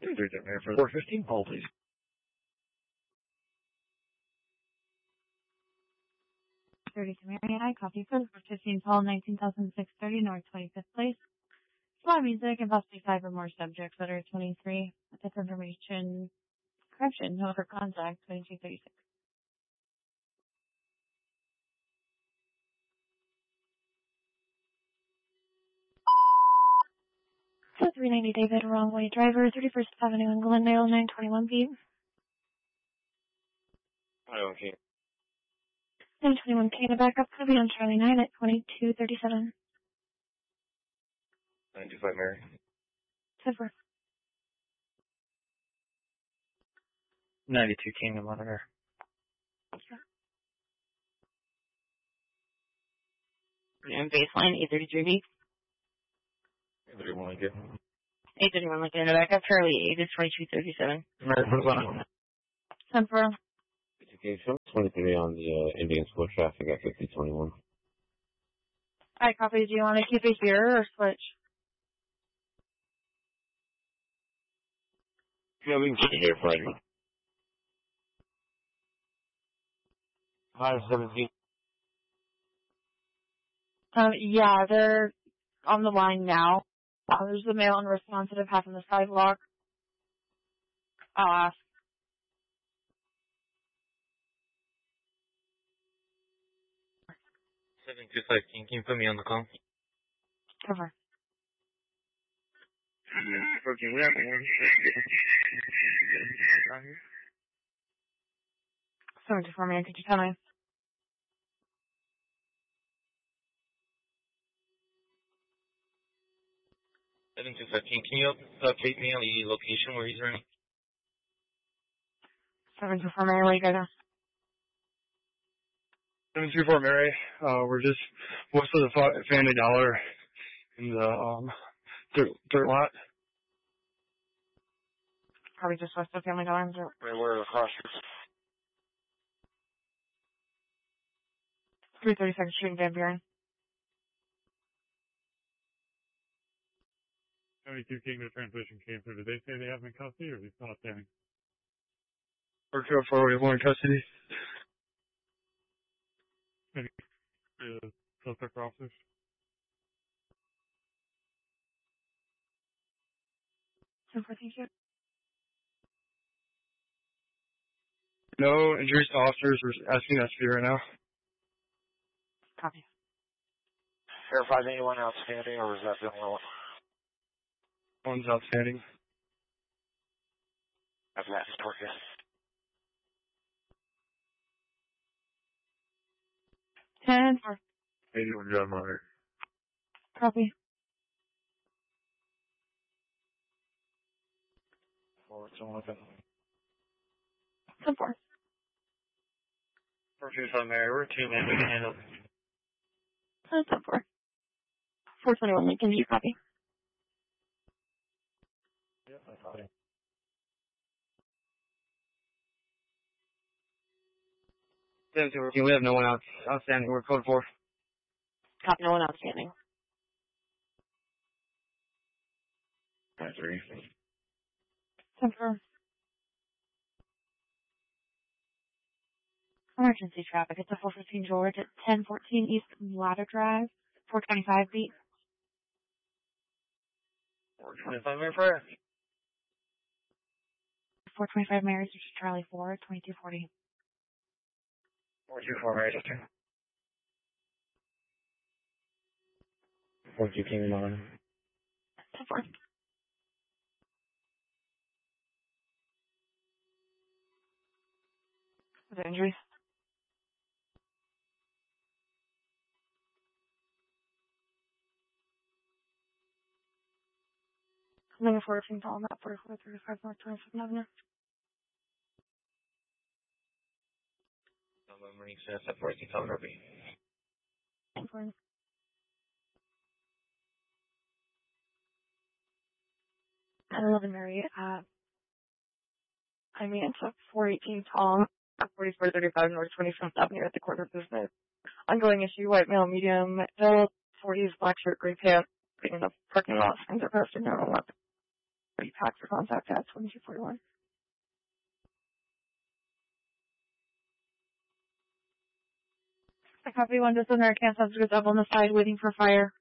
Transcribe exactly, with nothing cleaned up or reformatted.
For four fifteen, call please. thirty-two Marion, I copy for the fifteen Paul, nineteen thousand six hundred thirty North twenty-fifth Place. Fly music and possibly five or more subjects that are twenty-three. This information, correction, no for contact, twenty-two thirty-six. So three ninety David, wrong way driver, thirty-first Avenue in Glendale, nine twenty-one P. Okay. nine twenty-one K, the backup could be on Charlie nine at twenty-two thirty-seven. nine two five Mary. Silver. ninety-two Kingdom Monitor. Sure. And baseline eight thirty-three B. eight thirty-one Lincoln. eight thirty-one Lincoln in the backup, Charlie eight is twenty-two thirty-seven. Mary, what's on? Silver. Okay, so twenty-three on the uh, Indian School traffic at fifty twenty-one. I copy. Do you want to keep it here or switch? Yeah, we can keep it here, Frank. five seventeen. Um, yeah, they're on the line now. Uh, there's the male unresponsive half on the sidewalk. Uh, seven two five King, can you put me on the call? cover. Okay, we have one. Right here. seventy-four man, could you tell me? seven two five King, can you update me on the location where he's running? seventy-four man, where you guys are? seven two four Mary, uh, we're just west of the Family Dollar in the, um, dirt, dirt lot. Probably just west of Family Dollar. Right, we're across here. three thirty-second Street in Van Buren. seventy-two King, the transmission came through. Did they say they have him in custody, or is he still outstanding? We're two oh four, we have one in custody. Any uh, suspect officers? Super, thank you. No injuries to officers. We're asking S P right now. Copy. Verifies anyone outstanding, or is that the only one? One's outstanding. That's that support, yes. ten four. eighty-one John Monitor. Copy. Forward to one of them. ten four. four two five Mary, we're two men, we can handle it. ten four. four twenty-one Lincoln, do you copy? Yep, I copy. seven two, we have no one out, outstanding. We're code four. Copy, no one outstanding. Five three. ten four. Emergency traffic. It's a four fifteen George at ten fourteen East Ladder Drive, four twenty-five feet. four twenty-five Mary Prayer. four twenty-five Marys, which is Charlie four, twenty-two forty. four two four Mary, just four two King on. ten four. Is there injuries? Number fourteen, Paul, map forty-four thirty-five North twenty-second Avenue. Number Marine says at fourteen Town Ruby. ten eleven Mary, uh, I mean, it's a four eighteen Tom, at forty-four thirty-five North twenty-fifth Avenue at the corner of business. Ongoing issue, white male, medium, L, forties, black shirt, gray pants, in the parking lot, signs are posted, no one left. Ready pack for contact at twenty-two forty-one. I copy one, just an American subject up on the side waiting for fire.